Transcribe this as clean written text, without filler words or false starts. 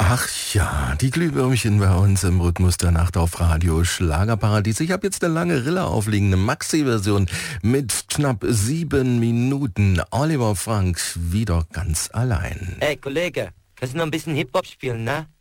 Ach ja, die Glühwürmchen bei uns im Rhythmus der Nacht auf Radio Schlagerparadies. Ich habe jetzt eine lange Rille aufliegende Maxi-Version mit knapp 7 Minuten. Oliver Frank wieder ganz allein. Ey, Kollege, kannst du noch ein bisschen Hip-Hop spielen, ne?